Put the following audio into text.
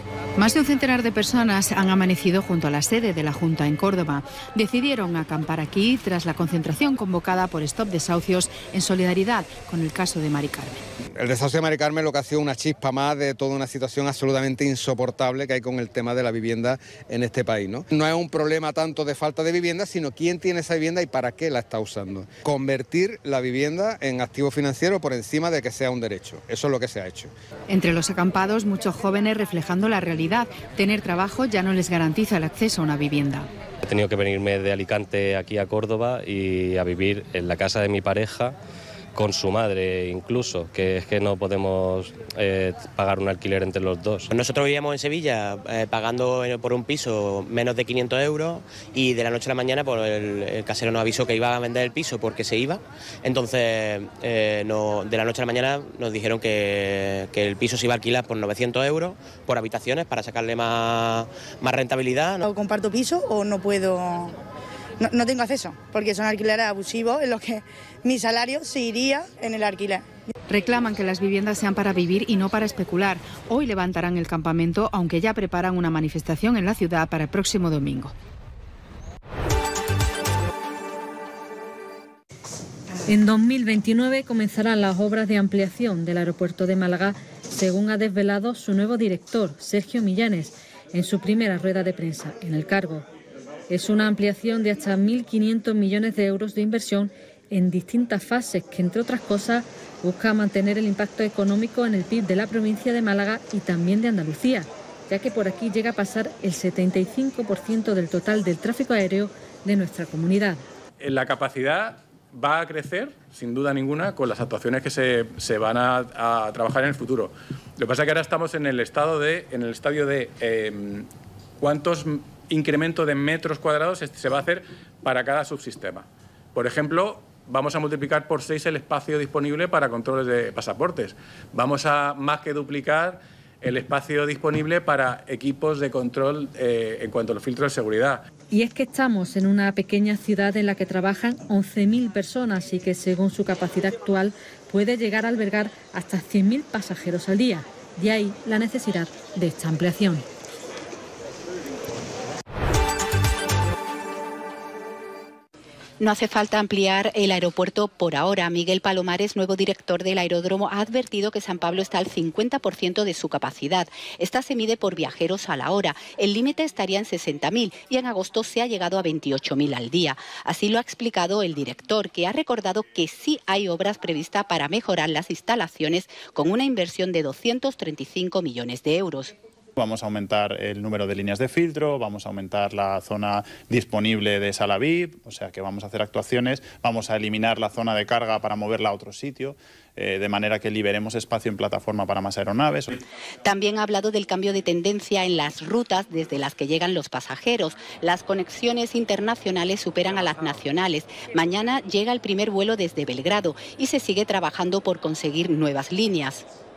Más de un centenar de personas han amanecido junto a la sede de la Junta en Córdoba. Decidieron acampar aquí tras la concentración convocada por Stop Desahucios en solidaridad con el caso de Mari Carmen. El desahucio de Mari Carmen lo que ha sido una chispa más de toda una situación absolutamente insoportable que hay con el tema de la vivienda en este país, ¿no? No es un problema tanto de falta de vivienda, sino quién tiene esa vivienda y para qué la está usando. Convertir la vivienda en activo financiero por encima de que sea un derecho. Eso es lo que se ha hecho. Entre los acampados, muchos jóvenes reflejando la realidad. Tener trabajo ya no les garantiza el acceso a una vivienda. He tenido que venirme de Alicante aquí a Córdoba y a vivir en la casa de mi pareja, con su madre incluso, que es que no podemos pagar un alquiler entre los dos. Nosotros vivíamos en Sevilla pagando por un piso menos de 500 euros y de la noche a la mañana pues, el casero nos avisó que iba a vender el piso porque se iba. Entonces de la noche a la mañana nos dijeron que el piso se iba a alquilar por 900 euros por habitaciones para sacarle más rentabilidad. O comparto piso o no puedo... No tengo acceso, porque son alquileres abusivos en los que mi salario se iría en el alquiler. Reclaman que las viviendas sean para vivir y no para especular. Hoy levantarán el campamento, aunque ya preparan una manifestación en la ciudad para el próximo domingo. En 2029 comenzarán las obras de ampliación del aeropuerto de Málaga, según ha desvelado su nuevo director, Sergio Millanes, en su primera rueda de prensa en el cargo. Es una ampliación de hasta 1.500 millones de euros de inversión en distintas fases que, entre otras cosas, busca mantener el impacto económico en el PIB de la provincia de Málaga y también de Andalucía, ya que por aquí llega a pasar el 75% del total del tráfico aéreo de nuestra comunidad. La capacidad va a crecer, sin duda ninguna, con las actuaciones que se van a trabajar en el futuro. Lo que pasa es que ahora estamos en el estadio de cuántos incremento de metros cuadrados se va a hacer para cada subsistema. Por ejemplo, vamos a multiplicar por 6 el espacio disponible para controles de pasaportes. Vamos a más que duplicar el espacio disponible para equipos de control en cuanto a los filtros de seguridad. Y es que estamos en una pequeña ciudad en la que trabajan 11.000 personas y que, según su capacidad actual, puede llegar a albergar hasta 100.000 pasajeros al día. De ahí la necesidad de esta ampliación. No hace falta ampliar el aeropuerto por ahora. Miguel Palomares, nuevo director del aeródromo, ha advertido que San Pablo está al 50% de su capacidad. Esta se mide por viajeros a la hora. El límite estaría en 60.000 y en agosto se ha llegado a 28.000 al día. Así lo ha explicado el director, que ha recordado que sí hay obras previstas para mejorar las instalaciones con una inversión de 235 millones de euros. Vamos a aumentar el número de líneas de filtro, vamos a aumentar la zona disponible de sala VIP, o sea que vamos a hacer actuaciones, vamos a eliminar la zona de carga para moverla a otro sitio, de manera que liberemos espacio en plataforma para más aeronaves. También ha hablado del cambio de tendencia en las rutas desde las que llegan los pasajeros. Las conexiones internacionales superan a las nacionales. Mañana llega el primer vuelo desde Belgrado y se sigue trabajando por conseguir nuevas líneas.